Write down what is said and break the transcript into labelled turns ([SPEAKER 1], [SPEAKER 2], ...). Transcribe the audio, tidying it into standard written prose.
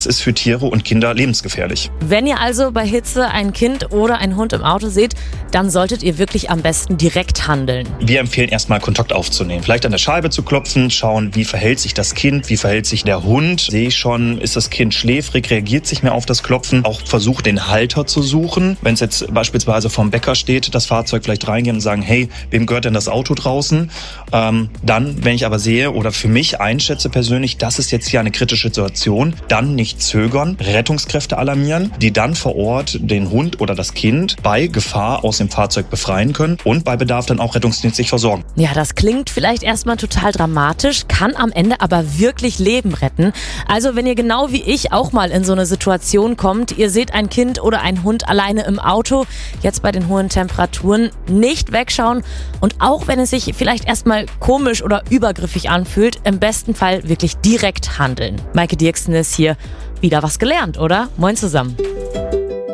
[SPEAKER 1] Es ist für Tiere und Kinder lebensgefährlich.
[SPEAKER 2] Wenn ihr also bei Hitze ein Kind oder einen Hund im Auto seht, dann solltet ihr wirklich am besten direkt handeln.
[SPEAKER 1] Wir empfehlen erstmal Kontakt aufzunehmen, vielleicht an der Scheibe zu klopfen, schauen, wie verhält sich das Kind, wie verhält sich der Hund. Sehe ich schon, ist das Kind schläfrig, reagiert sich mehr auf das Klopfen. Auch versucht, den Halter zu suchen. Wenn es jetzt beispielsweise vorm Bäcker steht, das Fahrzeug vielleicht reingehen und sagen, hey, wem gehört denn das Auto draußen? Dann, wenn ich aber sehe oder für mich einschätze persönlich, das ist jetzt hier eine kritische Situation, dann nicht zögern, Rettungskräfte alarmieren, die dann vor Ort den Hund oder das Kind bei Gefahr aus dem Fahrzeug befreien können und bei Bedarf dann auch rettungsdienstlich versorgen.
[SPEAKER 2] Ja, das klingt vielleicht erstmal total dramatisch, kann am Ende aber wirklich Leben retten. Also wenn ihr genau wie ich auch mal in so eine Situation kommt, ihr seht ein Kind oder einen Hund alleine im Auto, jetzt bei den hohen Temperaturen, nicht wegschauen und auch wenn es sich vielleicht erstmal komisch oder übergriffig anfühlt, im besten Fall wirklich direkt handeln. Maike Dirksen ist hier. Wieder was gelernt, oder? Moin zusammen.